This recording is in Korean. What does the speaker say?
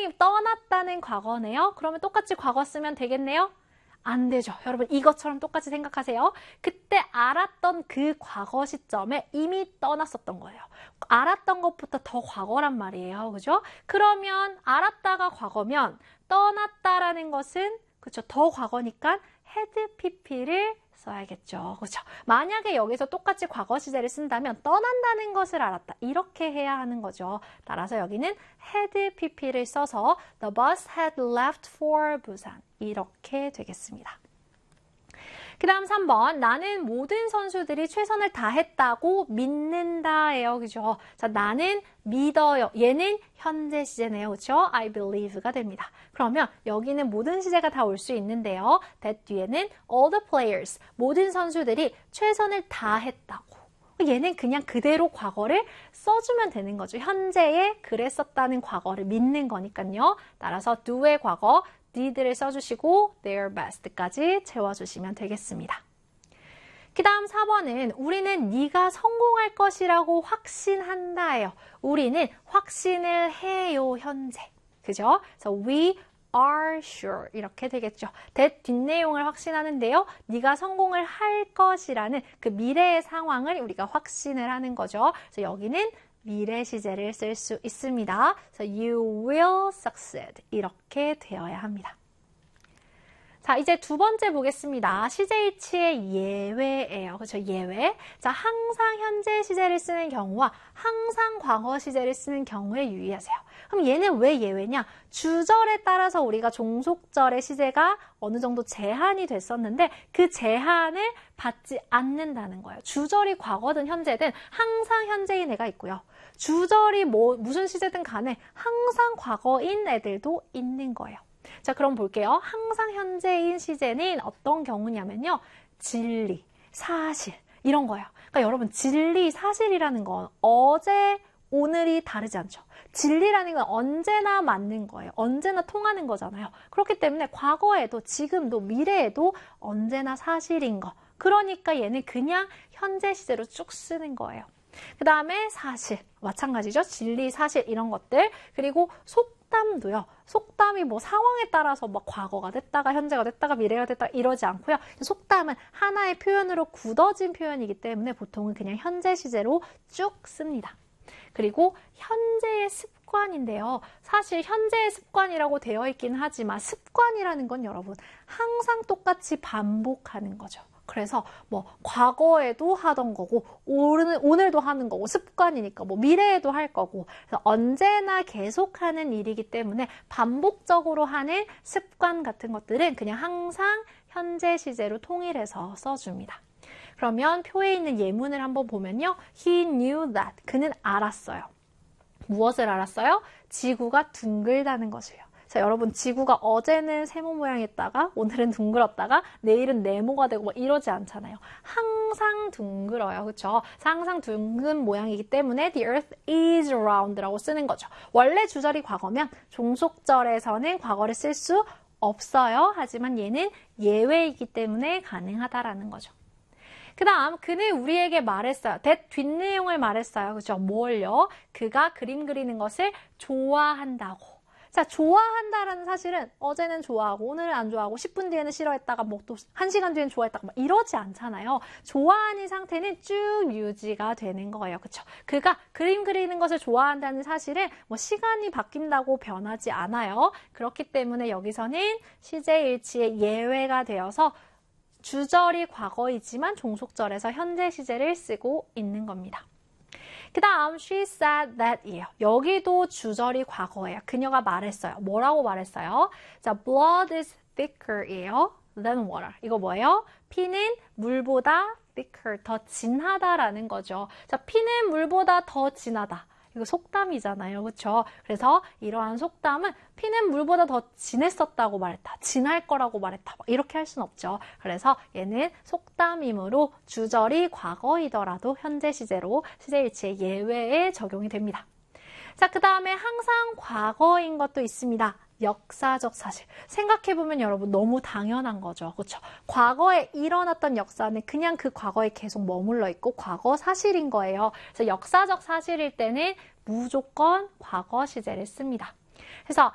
선생님 떠났다는 과거네요. 그러면 똑같이 과거 쓰면 되겠네요? 안 되죠. 여러분 이것처럼 똑같이 생각하세요. 그때 알았던 그 과거 시점에 이미 떠났었던 거예요. 알았던 것부터 더 과거란 말이에요. 그죠? 그러면 알았다가 과거면 떠났다라는 것은 그렇죠. 더 과거니까 had pp를 써야겠죠. 그렇죠? 만약에 여기서 똑같이 과거 시제를 쓴다면 떠난다는 것을 알았다. 이렇게 해야 하는 거죠. 따라서 여기는 had pp를 써서 the bus had left for Busan. 이렇게 되겠습니다. 그 다음 3번. 나는 모든 선수들이 최선을 다했다고 믿는다예요. 그죠? 자, 나는 믿어요. 얘는 현재 시제네요. 그죠? I believe가 됩니다. 그러면 여기는 모든 시제가 다 올 수 있는데요. that 뒤에는 all the players, 모든 선수들이 최선을 다했다고. 얘는 그냥 그대로 과거를 써주면 되는 거죠. 현재에 그랬었다는 과거를 믿는 거니까요. 따라서 do의 과거, did를 써주시고 their best까지 채워주시면 되겠습니다. 그 다음 4번은 우리는 네가 성공할 것이라고 확신한다예요. 우리는 확신을 해요, 현재. 그죠? 그래서 we are sure 이렇게 되겠죠. that 뒷내용을 확신하는데요. 네가 성공을 할 것이라는 그 미래의 상황을 우리가 확신을 하는 거죠. 그래서 여기는 미래 시제를 쓸 수 있습니다. 그래서 you will succeed 이렇게 되어야 합니다. 자, 이제 두 번째 보겠습니다. 시제일치의 예외예요. 그렇죠? 예외. 자, 항상 현재 시제를 쓰는 경우와 항상 과거 시제를 쓰는 경우에 유의하세요. 그럼 얘는 왜 예외냐? 주절에 따라서 우리가 종속절의 시제가 어느 정도 제한이 됐었는데 그 제한을 받지 않는다는 거예요. 주절이 과거든 현재든 항상 현재인 애가 있고요. 주절이 무슨 시제든 간에 항상 과거인 애들도 있는 거예요. 자, 그럼 볼게요. 항상 현재인 시제는 어떤 경우냐면요. 진리, 사실 이런 거예요. 그러니까 여러분 진리, 사실이라는 건 어제, 오늘이 다르지 않죠. 진리라는 건 언제나 맞는 거예요. 언제나 통하는 거잖아요. 그렇기 때문에 과거에도 지금도 미래에도 언제나 사실인 거. 그러니까 얘는 그냥 현재 시제로 쭉 쓰는 거예요. 그 다음에 사실, 마찬가지죠. 진리, 사실 이런 것들. 그리고 속담도요. 속담이 뭐 상황에 따라서 막 과거가 됐다가 현재가 됐다가 미래가 됐다가 이러지 않고요. 속담은 하나의 표현으로 굳어진 표현이기 때문에 보통은 그냥 현재 시제로 쭉 씁니다. 그리고 현재의 습관인데요. 사실 현재의 습관이라고 되어 있긴 하지만 습관이라는 건 여러분 항상 똑같이 반복하는 거죠. 그래서 뭐 과거에도 하던 거고 오늘도 하는 거고 습관이니까 뭐 미래에도 할 거고 그래서 언제나 계속하는 일이기 때문에 반복적으로 하는 습관 같은 것들은 그냥 항상 현재 시제로 통일해서 써줍니다. 그러면 표에 있는 예문을 한번 보면요. He knew that. 그는 알았어요. 무엇을 알았어요? 지구가 둥글다는 것이에요. 자, 여러분 지구가 어제는 세모 모양이었다가 오늘은 둥글었다가 내일은 네모가 되고 뭐 이러지 않잖아요. 항상 둥글어요. 그렇죠? 항상 둥근 모양이기 때문에 the earth is round라고 쓰는 거죠. 원래 주절이 과거면 종속절에서는 과거를 쓸 수 없어요. 하지만 얘는 예외이기 때문에 가능하다라는 거죠. 그 다음 그는 우리에게 말했어요. that 뒷내용을 말했어요. 그렇죠? 뭘요? 그가 그림 그리는 것을 좋아한다고. 자, 좋아한다라는 사실은 어제는 좋아하고 오늘은 안 좋아하고 10분 뒤에는 싫어했다가 뭐 또 1시간 뒤에는 좋아했다가 막 이러지 않잖아요. 좋아하는 상태는 쭉 유지가 되는 거예요. 그렇죠? 그가 그림 그리는 것을 좋아한다는 사실은 뭐 시간이 바뀐다고 변하지 않아요. 그렇기 때문에 여기서는 시제일치의 예외가 되어서 주절이 과거이지만 종속절에서 현재 시제를 쓰고 있는 겁니다. 그 다음 she said that이에요. 여기도 주절이 과거예요. 그녀가 말했어요. 뭐라고 말했어요? 자, blood is thicker이에요. than water. 이거 뭐예요? 피는 물보다 thicker, 더 진하다라는 거죠. 자, 피는 물보다 더 진하다. 이거 속담이잖아요. 그렇죠? 그래서 이러한 속담은 피는 물보다 더 진했었다고 말했다. 진할 거라고 말했다. 이렇게 할 수는 없죠. 그래서 얘는 속담이므로 주절이 과거이더라도 현재 시제로 시제일치의 예외에 적용이 됩니다. 자, 그 다음에 항상 과거인 것도 있습니다. 역사적 사실. 생각해보면 여러분 너무 당연한 거죠. 그렇죠? 과거에 일어났던 역사는 그냥 그 과거에 계속 머물러 있고 과거 사실인 거예요. 그래서 역사적 사실일 때는 무조건 과거 시제를 씁니다. 그래서